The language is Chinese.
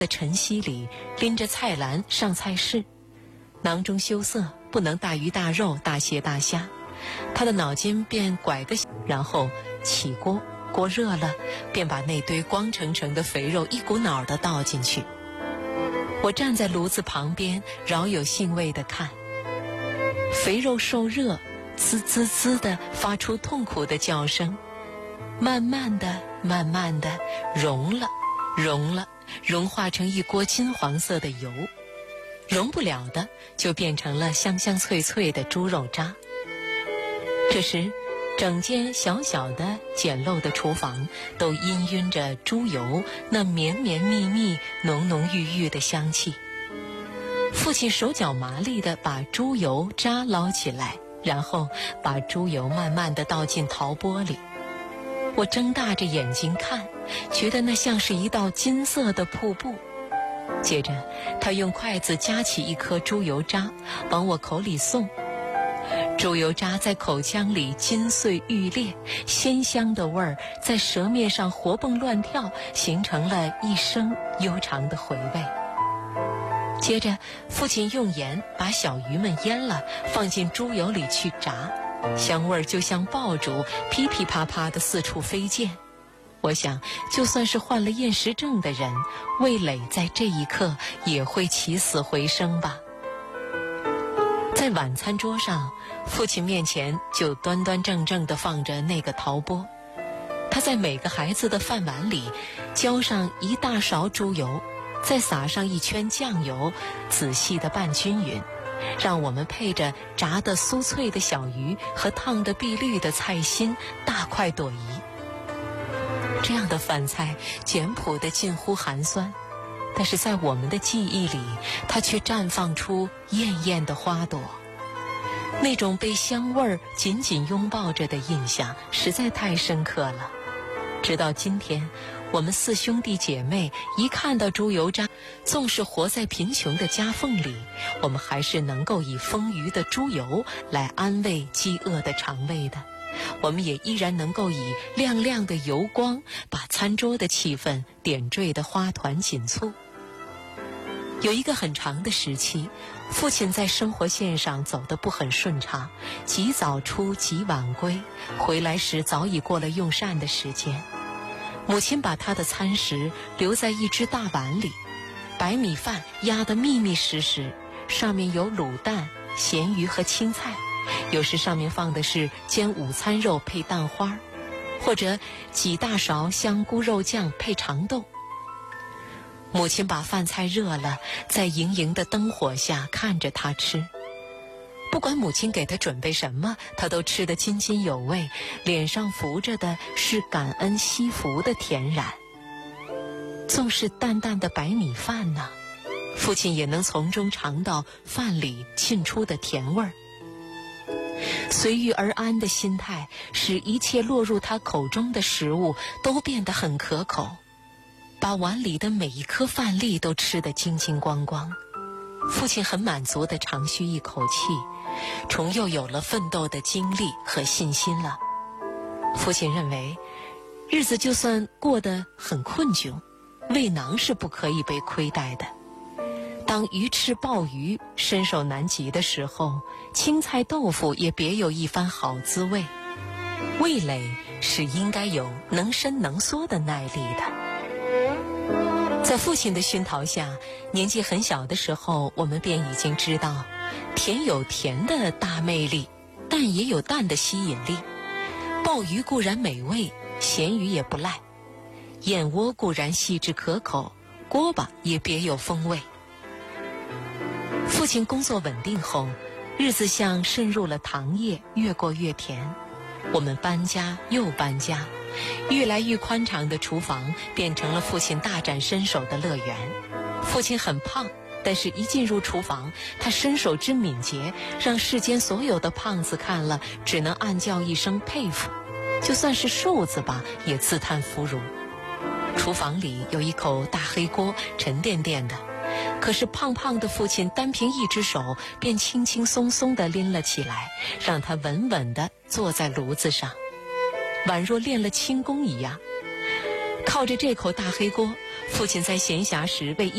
的晨曦里拎着菜篮上菜市，囊中羞涩，不能大鱼大肉大蟹大虾，他的脑筋便拐个，然后起锅，锅热了便把那堆光澄澄的肥肉一股脑地倒进去。我站在炉子旁边，饶有兴味地看，肥肉受热，滋滋滋地发出痛苦的叫声，慢慢地融了，融化成一锅金黄色的油，融不了的就变成了香香脆脆的猪肉渣。这时整间小小的简陋的厨房都氤氲着猪油那绵绵密密浓浓郁郁的香气。父亲手脚麻利地把猪油渣捞起来，然后把猪油慢慢地倒进陶钵里。我睁大着眼睛看，觉得那像是一道金色的瀑布。接着他用筷子夹起一颗猪油渣往我口里送，猪油渣在口腔里金穗欲裂，鲜香的味儿在舌面上活蹦乱跳，形成了一生悠长的回味。接着父亲用盐把小鱼们腌了，放进猪油里去炸，香味儿就像爆竹噼噼啪啪地四处飞溅。我想就算是患了厌食症的人，味蕾在这一刻也会起死回生吧。在晚餐桌上，父亲面前就端端正正地放着那个陶钵，他在每个孩子的饭碗里浇上一大勺猪油，再撒上一圈酱油，仔细地拌均匀，让我们配着炸得酥脆的小鱼和烫得碧绿的菜心大快朵颐。这样的饭菜简朴得近乎寒酸，但是在我们的记忆里，它却绽放出艳艳的花朵。那种被香味儿紧紧拥抱着的印象实在太深刻了。直到今天，我们四兄弟姐妹一看到猪油渣，纵是活在贫穷的夹缝里，我们还是能够以丰腴的猪油来安慰饥饿的肠胃的。我们也依然能够以亮亮的油光把餐桌的气氛点缀得花团锦簇。有一个很长的时期，父亲在生活线上走得不很顺畅，极早出极晚归，回来时早已过了用膳的时间。母亲把他的餐食留在一只大碗里，白米饭压得密密实实，上面有卤蛋、咸鱼和青菜，有时上面放的是煎午餐肉配蛋花，或者几大勺香菇肉酱配长豆。母亲把饭菜热了，在莹莹的灯火下看着他吃。不管母亲给他准备什么，他都吃得津津有味，脸上浮着的是感恩惜福的恬然。纵是淡淡的白米饭呢，父亲也能从中尝到饭里沁出的甜味儿。随遇而安的心态，使一切落入他口中的食物都变得很可口，把碗里的每一颗饭粒都吃得精精光光。父亲很满足地长吁一口气，重又有了奋斗的精力和信心了。父亲认为，日子就算过得很困窘，胃囊是不可以被亏待的。当鱼翅鲍鱼伸手难及的时候，青菜豆腐也别有一番好滋味。味蕾是应该有能伸能缩的耐力的。在父亲的熏陶下，年纪很小的时候，我们便已经知道，甜有甜的大魅力，淡也有淡的吸引力。鲍鱼固然美味，咸鱼也不赖；燕窝固然细致可口，锅巴也别有风味。父亲工作稳定后，日子像渗入了糖液，越过越甜。我们搬家又搬家，愈来愈宽敞的厨房变成了父亲大展身手的乐园。父亲很胖，但是一进入厨房，他身手之敏捷，让世间所有的胖子看了只能暗叫一声佩服，就算是瘦子吧，也自叹弗如。厨房里有一口大黑锅，沉甸甸的，可是胖胖的父亲单凭一只手便轻轻松松地拎了起来，让他稳稳地坐在炉子上，宛若练了轻功一样。靠着这口大黑锅， 父亲在闲暇时为